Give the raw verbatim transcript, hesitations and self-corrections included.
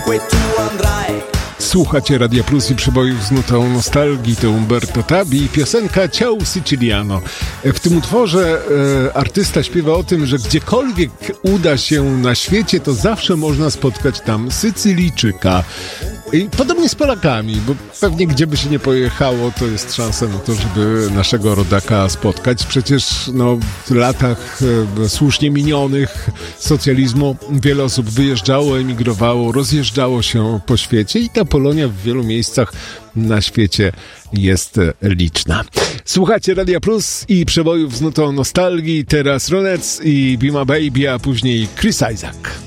Słuchacie Radia Plus i przebojów z nutą nostalgii, to Umberto Tabi i piosenka Ciao Siciliano. W tym utworze e, artysta śpiewa o tym, że gdziekolwiek uda się na świecie, to zawsze można spotkać tam Sycylijczyka. I podobnie z Polakami, bo pewnie gdzie by się nie pojechało, to jest szansa na to, żeby naszego rodaka spotkać. Przecież no, w latach e, słusznie minionych socjalizmu wiele osób wyjeżdżało, emigrowało, rozjeżdżało się po świecie i ta Polonia w wielu miejscach na świecie jest liczna. Słuchacie Radia Plus i przebojów z nutą nostalgii. Teraz Ronettes i Be My Baby, a później Chris Isaak.